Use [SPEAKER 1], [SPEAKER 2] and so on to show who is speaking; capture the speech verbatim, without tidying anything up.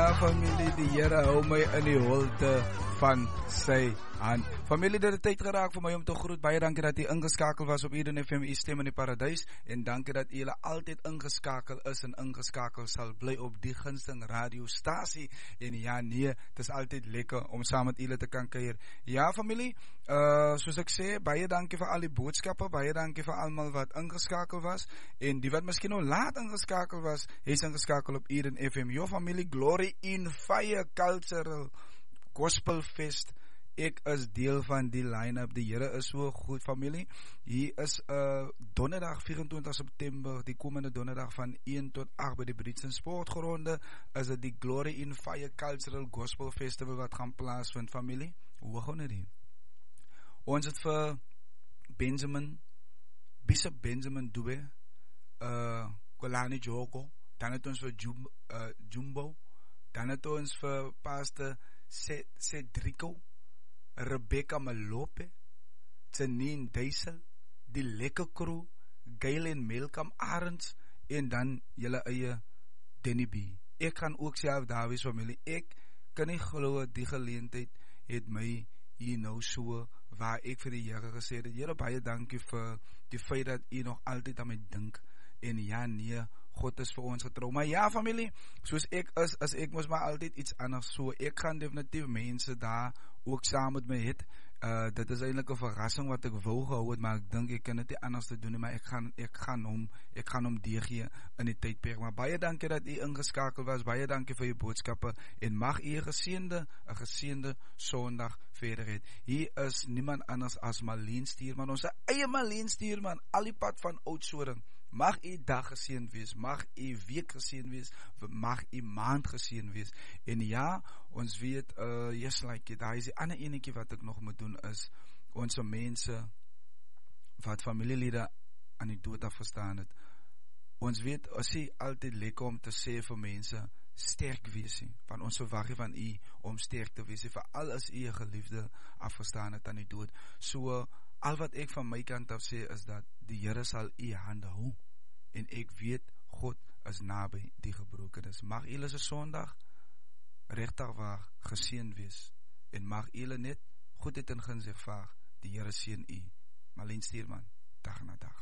[SPEAKER 1] Ja, familie, die Here hou my in die holte van sy hand. Familie, dit het tyd geraak vir my om te groet. Baie dankie dat jy ingeskakel was op Eden F M, u stem in die paradys. En dankie dat jy altyd ingeskakel is en ingeskakel sal bly op die gunsteling radiostasie. En ja, nee, het is altyd lekker om saam met julle te kan kuier. Ja, familie, uh, soos ek sê, baie dankie vir al die boodskappe, baie dankie vir almal wat ingeskakel was. En die wat miskien nou laat ingeskakel was, hy is ingeskakel op Eden F M. Jou familie, Glory in Fire Cultural Gospel Fest. Ek is deel van die line-up. Die Here is so goed, familie. Hier is uh, donderdag vyf-en-twintig September, die komende donderdag van een tot agt by die Britse Sportgronde, is dit die Glory in Fire Cultural Gospel Festival wat gaan plaasvind, familie. Hoe gaan dit hier? Ons het vir Benjamin, Bishop Benjamin Dube, uh, Kolani Joko, dan het ons vir Jum, uh, Jumbo, dan het ons vir Pastor Cedrico, Rebecca Malope, Janine Deisel, die Lekker Crew, Gailen Melkam Arends, en dan julle eie Denny B. Ek gaan ook self daar wees, familie. Ek kan nie glo die geleentheid het my hier nou so, waar ek vir die Here gesê het, Here, baie dankie vir die feit dat u nog altyd aan my dink, en ja, nee, God is vir ons getrou. Maar ja, familie, soos ek is, as ek moes maar altyd iets anders so, ek gaan definitief mense daar ook saam met my het. Uh, dit is eintlik 'n verrassing wat ek wou gehou het, maar ek dink ek kan dit nie anders te doen nie, maar ek gaan ek gaan hom ek gaan hom deurgee in die tydperk. Maar baie dankie dat u ingeskakel was. Baie dankie vir u boodskappe, en mag u 'n geseënde 'n geseënde Sondag verder hê. Hier is niemand anders as Marlene Stuurman, ons eie Marlene Stuurman, al die pad van Oudtshoorn. Mag u dag geseënd wees, mag u week geseënd wees, mag u maand geseënd wees. En ja, ons weet, uh, yes, like, daar is die ander enetjie wat ek nog moet doen, is ons mense wat familielede aan die dood afgestaan het. Ons weet, as u altyd lekker om te sê vir mense, sterk wees, van ons verwag van u om sterk te wees, veral as u 'n geliefde afgestaan het aan die dood. So, al wat ek van my kant af sê, is dat die Here sal u hande hou, en ek weet, God is naby die gebrokenes. Mag julle se Sondag regtig waar geseënd wees, en mag julle net goedheid en guns ervaar. Die Here seën u. Marlene Stuurman, dag na dag.